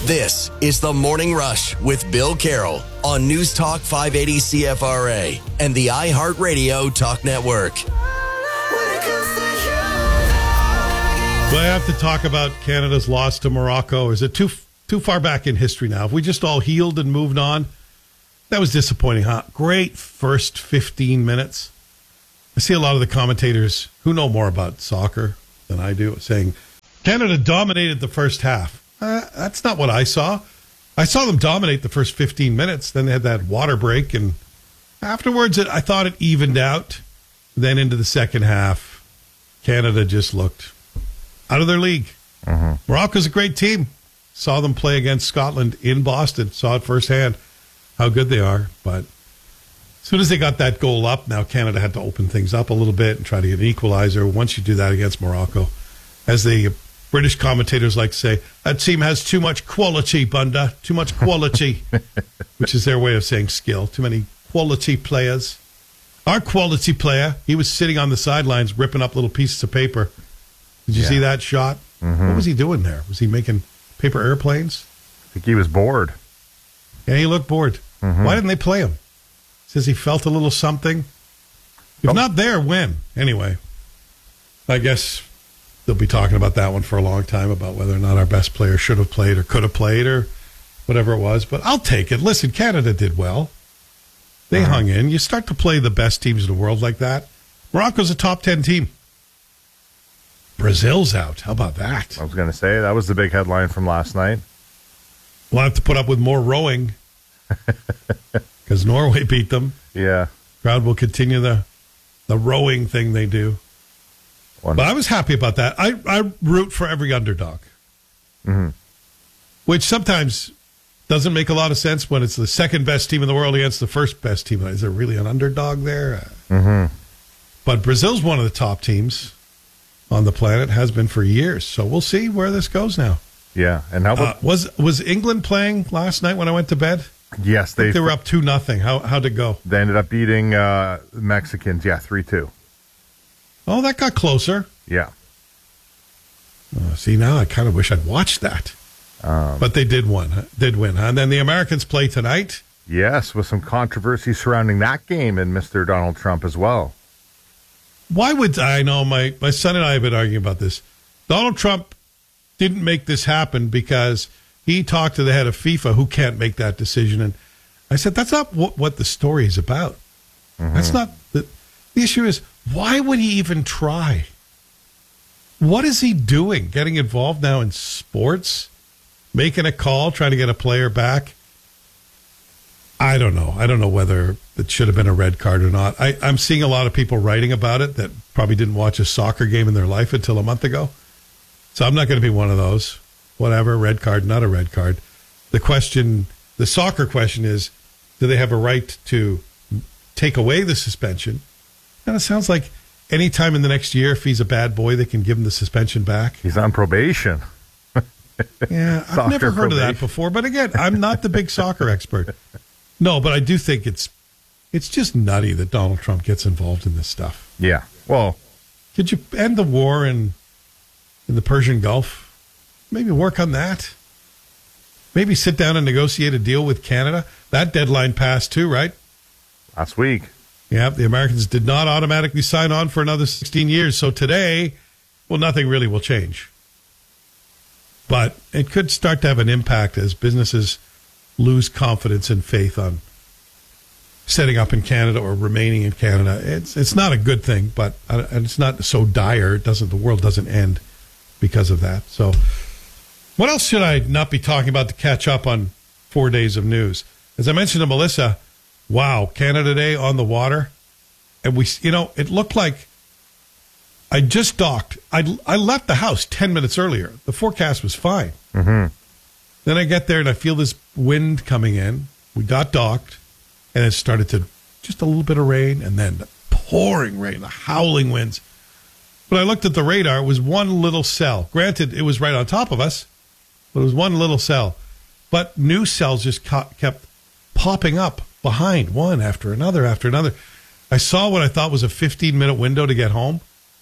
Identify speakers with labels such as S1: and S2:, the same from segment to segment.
S1: This is The Morning Rush with Bill Carroll on News Talk 580 CFRA and the iHeartRadio Talk Network.
S2: Do I have to talk about Canada's loss to Morocco? Is it too far back in history now? Have we just all healed and moved on? That was disappointing, huh? Great first 15 minutes. I see a lot of the commentators who know more about soccer than I do saying Canada dominated the first half. That's not what I saw. I saw them dominate the first 15 minutes. Then they had that water break, and afterwards I thought it evened out. Then into the second half, Canada just looked out of their league. Morocco's a great team. Saw them play against Scotland in Boston. Saw it firsthand how good they are. But as soon as they got that goal up, now Canada had to open things up a little bit and try to get an equalizer. Once you do that against Morocco, as the British commentators like to say, that team has too much quality, Bunda. Too much quality, which is their way of saying skill. Too many quality players. Our quality player, he was sitting on the sidelines ripping up little pieces of paper. Did you see that shot? What was he doing there? Was he making paper airplanes?
S3: I think he was bored.
S2: Yeah, he looked bored. Why didn't they play him? Says he felt a little something. If not there, when? Anyway, I guess they'll be talking about that one for a long time, about whether or not our best player should have played or could have played or whatever it was. But I'll take it. Listen, Canada did well. They hung in. You start to play the best teams in the world like that. Morocco's a top 10 team. Brazil's out. How about that?
S3: I was going to say, that was the big headline from last night.
S2: We'll have to put up with more rowing because Norway beat them.
S3: Yeah.
S2: Crowd will continue the rowing thing they do. But I was happy about that. I root for every underdog, which sometimes doesn't make a lot of sense when it's the second best team in the world against the first best team. Is there really an underdog there? But Brazil's one of the top teams on the planet, has been for years. So we'll see where this goes now.
S3: Yeah. And how about
S2: was England playing last night when I went to bed?
S3: Yes,
S2: they were up 2-0. How'd it go?
S3: They ended up beating Mexicans. Yeah, 3-2.
S2: Oh, that got closer.
S3: Yeah.
S2: See, now I kind of wish I'd watched that. But they did win, huh? And then the Americans play tonight.
S3: Yes, with some controversy surrounding that game and Mr. Donald Trump as well.
S2: Why would I know? My son and I have been arguing about this. Donald Trump didn't make this happen because he talked to the head of FIFA, who can't make that decision. And I said, that's not what the story is about. That's not the issue. Is why would he even try? What is he doing? Getting involved now in sports? Making a call, trying to get a player back? I don't know. I don't know whether it should have been a red card or not. I'm seeing a lot of people writing about it that probably didn't watch a soccer game in their life until a month ago. So I'm not going to be one of those. Whatever, red card, not a red card. The soccer question is, do they have a right to take away the suspension? And it sounds like any time in the next year, if he's a bad boy, they can give him the suspension back.
S3: He's on probation.
S2: Yeah, I've never heard of that before. But again, I'm not the big soccer expert. No, but I do think it's just nutty that Donald Trump gets involved in this stuff.
S3: Yeah. Well,
S2: could you end the war in the Persian Gulf? Maybe work on that. Maybe sit down and negotiate a deal with Canada. That deadline passed too, right?
S3: Last week.
S2: Yeah, the Americans did not automatically sign on for another 16 years. So today, well, nothing really will change. But it could start to have an impact as businesses lose confidence and faith on setting up in Canada or remaining in Canada. It's not a good thing, but it's not so dire. The world doesn't end because of that. So what else should I not be talking about to catch up on 4 days of news? As I mentioned to Melissa, wow, Canada Day on the water. And it looked like I just docked. I left the house 10 minutes earlier. The forecast was fine. Then I get there and I feel this wind coming in. We got docked and it started to just a little bit of rain and then the pouring rain, the howling winds. But I looked at the radar. It was one little cell. Granted, it was right on top of us, but it was one little cell. But new cells just kept popping up behind, one after another after another. I saw what I thought was a 15-minute window to get home.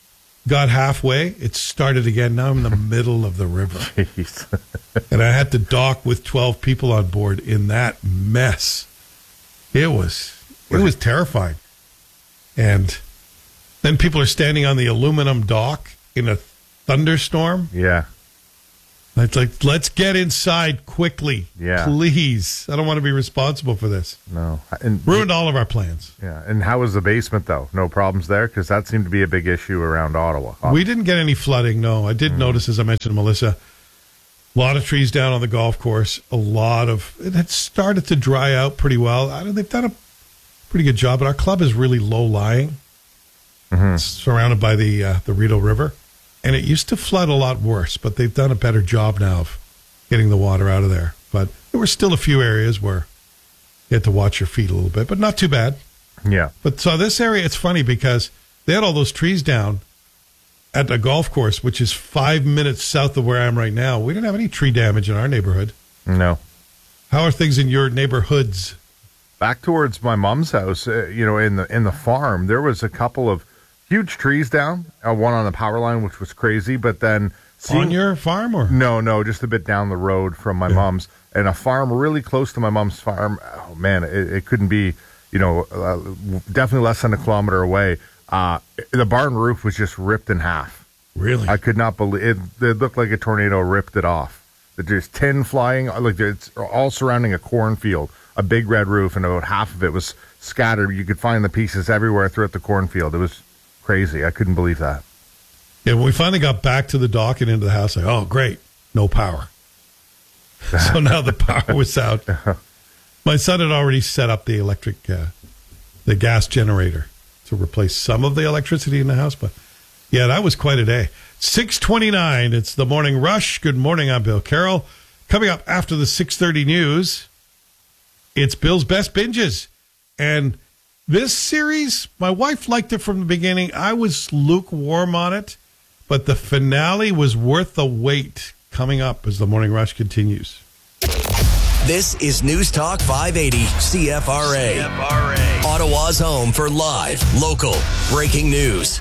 S2: got halfway, it started again. Now I'm in the middle of the river.
S3: Jeez.
S2: And I had to dock with 12 people on board in that mess. It was terrifying. And then people are standing on the aluminum dock in a thunderstorm.
S3: Yeah.
S2: It's like, let's get inside quickly.
S3: Yeah.
S2: Please. I don't want to be responsible for this.
S3: No. And
S2: Ruined all of our plans.
S3: Yeah. And how was the basement, though? No problems there? Because that seemed to be a big issue around Ottawa.
S2: We didn't get any flooding, no. I did notice, as I mentioned to Melissa, a lot of trees down on the golf course. It had started to dry out pretty well. They've done a pretty good job, but our club is really low-lying. It's surrounded by the Rideau River. And it used to flood a lot worse, but they've done a better job now of getting the water out of there. But there were still a few areas where you had to watch your feet a little bit, but not too bad.
S3: Yeah.
S2: But so this area, it's funny because they had all those trees down at the golf course, which is 5 minutes south of where I am right now. We didn't have any tree damage in our neighborhood.
S3: No.
S2: How are things in your neighborhoods?
S3: Back towards my mom's house, in the farm, there was a couple of huge trees down, one on the power line, which was crazy, but then...
S2: On your farm? Or
S3: No, just a bit down the road from my mom's, and a farm really close to my mom's farm. Oh, man, it couldn't be, definitely less than a kilometer away. The barn roof was just ripped in half.
S2: Really?
S3: I could not believe it. It looked like a tornado ripped it off. There's tin flying, like it's all surrounding a cornfield, a big red roof, and about half of it was scattered. You could find the pieces everywhere throughout the cornfield. It was crazy. I couldn't believe that.
S2: Yeah, when we finally got back to the dock and into the house, like, oh, great, no power. So now the power was out. My son had already set up the electric, the gas generator to replace some of the electricity in the house. But, yeah, that was quite a day. 6:29, it's the Morning Rush. Good morning, I'm Bill Carroll. Coming up after the 6:30 news, it's Bill's Best Binges. And this series, my wife liked it from the beginning. I was lukewarm on it, but the finale was worth the wait. Coming up as the Morning Rush continues.
S1: This is News Talk 580 CFRA. Ottawa's home for live, local, breaking news.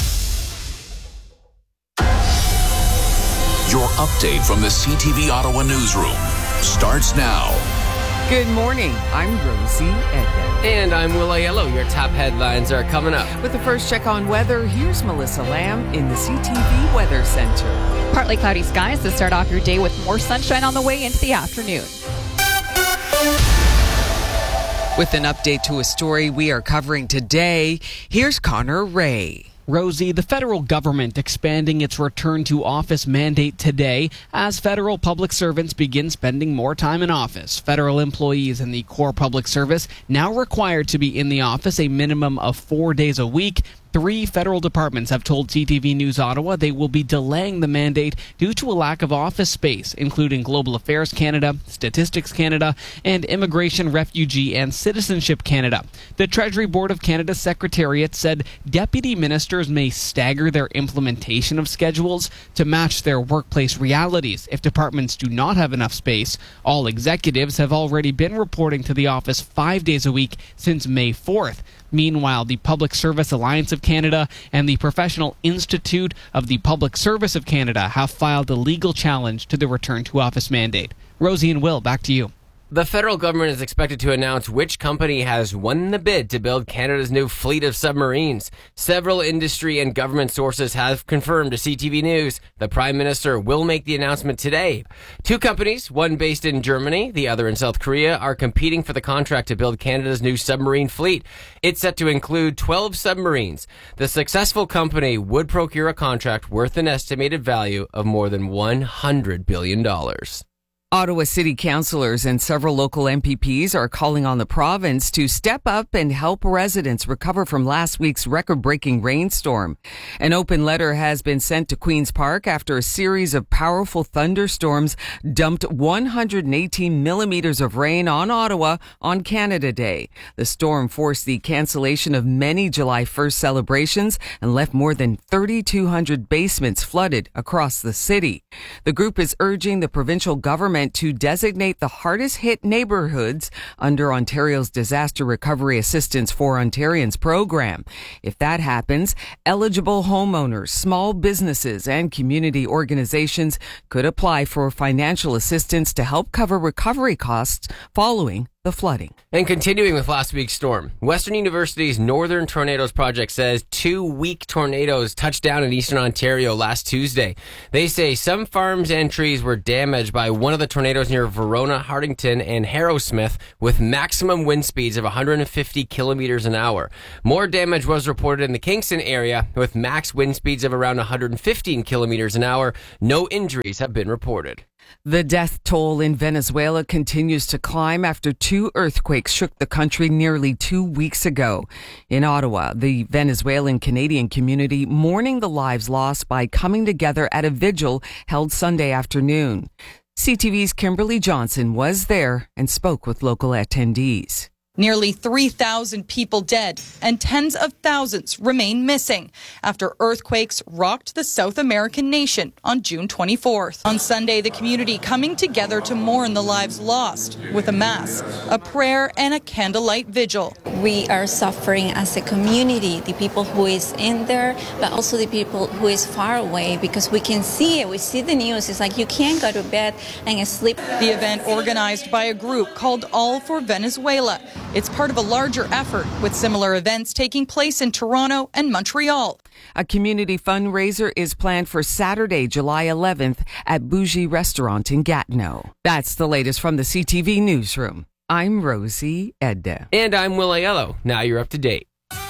S4: Your update from the CTV Ottawa newsroom starts now.
S5: Good morning. I'm Rosie Edna.
S6: And I'm Will Aiello. Your top headlines are coming up.
S5: With the first check on weather, here's Melissa Lamb in the CTV Weather Center.
S7: Partly cloudy skies to start off your day with more sunshine on the way into the afternoon.
S5: With an update to a story we are covering today, here's Connor Ray.
S8: Rosie, the federal government expanding its return to office mandate today as federal public servants begin spending more time in office. Federal employees in the core public service now required to be in the office a minimum of 4 days a week. 3 federal departments have told CTV News Ottawa they will be delaying the mandate due to a lack of office space, including Global Affairs Canada, Statistics Canada, and Immigration, Refugee, and Citizenship Canada. The Treasury Board of Canada Secretariat said deputy ministers may stagger their implementation of schedules to match their workplace realities if departments do not have enough space. All executives have already been reporting to the office 5 days a week since May 4th. Meanwhile, the Public Service Alliance of Canada and the Professional Institute of the Public Service of Canada have filed a legal challenge to the return to office mandate. Rosie and Will, back to you.
S6: The federal government is expected to announce which company has won the bid to build Canada's new fleet of submarines. Several industry and government sources have confirmed to CTV News the Prime Minister will make the announcement today. 2 companies, one based in Germany, the other in South Korea, are competing for the contract to build Canada's new submarine fleet. It's set to include 12 submarines. The successful company would procure a contract worth an estimated value of more than $100 billion.
S5: Ottawa City Councillors and several local MPPs are calling on the province to step up and help residents recover from last week's record-breaking rainstorm. An open letter has been sent to Queen's Park after a series of powerful thunderstorms dumped 118 millimeters of rain on Ottawa on Canada Day. The storm forced the cancellation of many July 1st celebrations and left more than 3,200 basements flooded across the city. The group is urging the provincial government government to designate the hardest hit neighborhoods under Ontario's Disaster Recovery Assistance for Ontarians program. If that happens, eligible homeowners, small businesses, and community organizations could apply for financial assistance to help cover recovery costs following the flooding.
S6: And continuing with last week's storm, Western University's Northern Tornadoes Project says 2 weak tornadoes touched down in eastern Ontario last Tuesday. They say some farms and trees were damaged by one of the tornadoes near Verona, Hardington, and Harrowsmith with maximum wind speeds of 150 kilometers an hour. More damage was reported in the Kingston area with max wind speeds of around 115 kilometers an hour. No injuries have been reported.
S5: The death toll in Venezuela continues to climb after 2 earthquakes shook the country nearly 2 weeks ago. In Ottawa, the Venezuelan Canadian community mourning the lives lost by coming together at a vigil held Sunday afternoon. CTV's Kimberly Johnson was there and spoke with local attendees.
S9: Nearly 3,000 people dead and tens of thousands remain missing after earthquakes rocked the South American nation on June 24th. On Sunday, the community coming together to mourn the lives lost with a mass, a prayer, and a candlelight vigil.
S10: We are suffering as a community, the people who is in there, but also the people who is far away, because we can see it. We see the news. It's like you can't go to bed and sleep.
S9: The event organized by a group called All for Venezuela. It's part of a larger effort with similar events taking place in Toronto and Montreal.
S5: A community fundraiser is planned for Saturday, July 11th at Bougie Restaurant in Gatineau. That's the latest from the CTV Newsroom. I'm Rosie Edda.
S6: And I'm Will Aiello. Now you're up to date.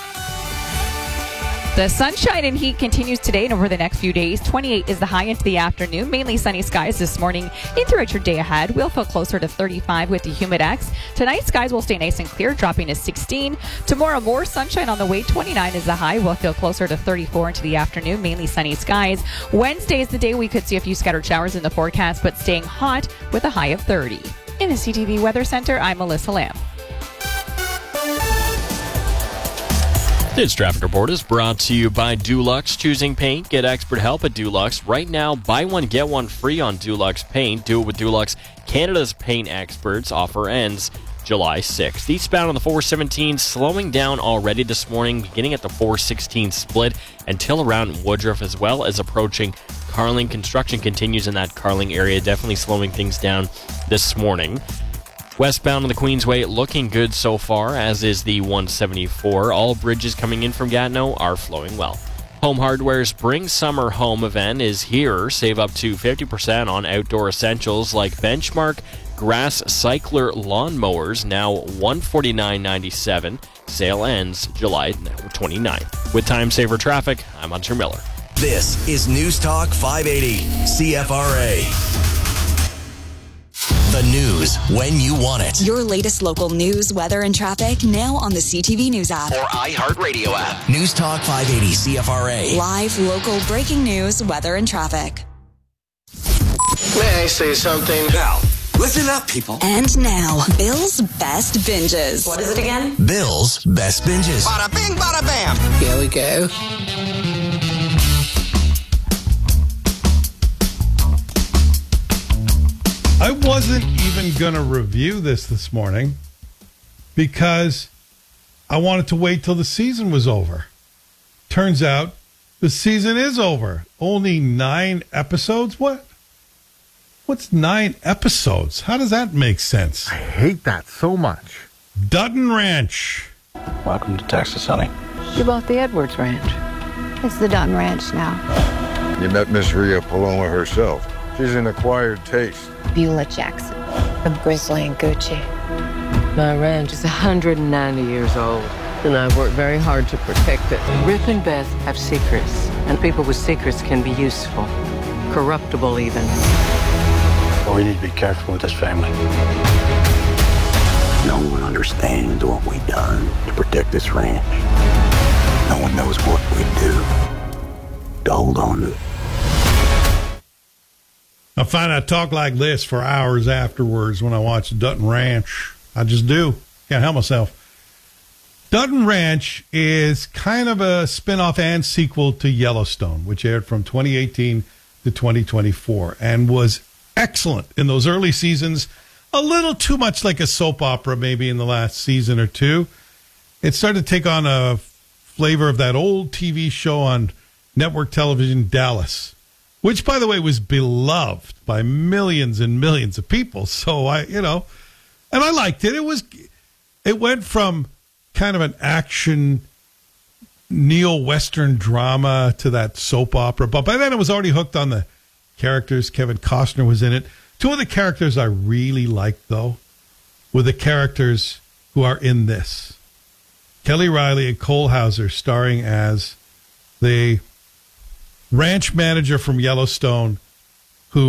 S7: The sunshine and heat continues today and over the next few days. 28 is the high into the afternoon. Mainly sunny skies this morning and throughout your day ahead. We'll feel closer to 35 with the humidex. Tonight, skies will stay nice and clear, dropping to 16. Tomorrow, more sunshine on the way. 29 is the high. We'll feel closer to 34 into the afternoon. Mainly sunny skies. Wednesday is the day we could see a few scattered showers in the forecast, but staying hot with a high of 30. In the CTV Weather Center, I'm Melissa Lamb.
S11: This traffic report is brought to you by Dulux. Choosing paint, get expert help at Dulux. Right now, buy one, get one free on Dulux paint. Do it with Dulux. Canada's paint experts. Offer ends July 6th. Eastbound on the 417, slowing down already this morning, beginning at the 416 split until around Woodruff, as well as approaching Carling. Construction continues in that Carling area, definitely slowing things down this morning. Westbound on the Queensway looking good so far, as is the 174. All bridges coming in from Gatineau are flowing well. Home Hardware's Spring Summer Home event is here. Save up to 50% on outdoor essentials like Benchmark Grass Cycler lawnmowers, now $149.97. Sale ends July 29th. With time saver traffic, I'm Hunter Miller.
S1: This is News Talk 580 CFRA. The news when you want it.
S12: Your latest local news, weather, and traffic now on the CTV News app
S1: or iHeartRadio app. News Talk 580 CFRA.
S12: Live, local, breaking news, weather, and traffic.
S13: May I say something? Now, listen up, people.
S12: And now, Bill's Best Binges.
S13: What is it again?
S1: Bill's Best Binges.
S13: Bada bing, bada bam. Here we go.
S2: I wasn't even going to review this morning because I wanted to wait till the season was over. Turns out the season is over. Only 9 episodes? What's 9 episodes? How does that make sense?
S3: I hate that so much.
S2: Dutton Ranch.
S14: Welcome to Texas, honey.
S15: You bought the Edwards Ranch. It's the Dutton Ranch now.
S16: You met Miss Rhea Paloma herself. She's an acquired taste.
S15: Beulah Jackson from Grizzly and Gucci.
S17: My ranch is 190 years old, and I've worked very hard to protect it. Rip and Beth have secrets, and people with secrets can be useful, corruptible even.
S14: Well, we need to be careful with this family.
S18: No one understands what we've done to protect this ranch. No one knows what we do to hold on to it.
S2: I find I talk like this for hours afterwards when I watch Dutton Ranch. I just do. Can't help myself. Dutton Ranch is kind of a spin-off and sequel to Yellowstone, which aired from 2018 to 2024 and was excellent in those early seasons. A little too much like a soap opera maybe in the last season or two. It started to take on a flavor of that old TV show on network television, Dallas, which, by the way, was beloved by millions and millions of people. So and I liked it. It went from kind of an action neo-Western drama to that soap opera. But by then I was already hooked on the characters. Kevin Costner was in it. Two of the characters I really liked, though, were the characters who are in this. Kelly Riley and Cole Hauser starring as the ranch manager from Yellowstone